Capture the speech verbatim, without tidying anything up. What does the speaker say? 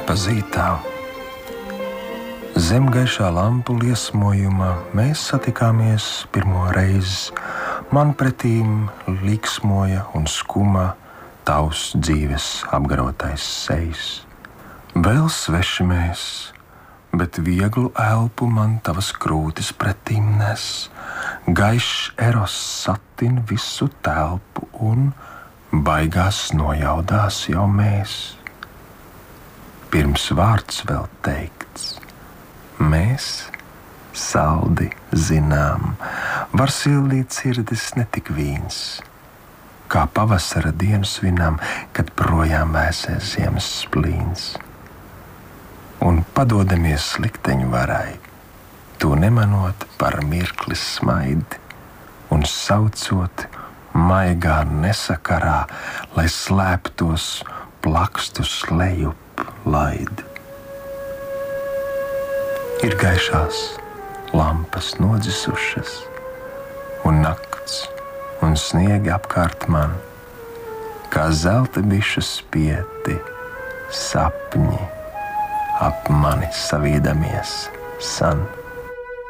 nepazītā. Zem gaišā lampu liesmojuma mēs satikāmies pirmo reizi. Man pretīm liksmoja un skuma tavs dzīves apgarotais sejs. Vēl sveši mēs, bet vieglu elpu man tavas krūtis pretīm nes. Gaišs eros satin visu telpu un baigās nojaudās jau mēs. Pirms vārds vēl teikts, mēs saldi zinām, var sildīt sirdis ne tik vīns. Kā pavasara dienu svinām, kad projām vēsēs ziemas splīns. Un padodamies slikteņu varai, to nemanot par mirkli smaidi un saucot maigā nesakarā, lai slēptos plakstus lejup laidi. Ir gaišās lampas nodzisušas un nakts un sniegi apkārt man, kā zelta bišu spieti sapņi ap mani savīdamies san.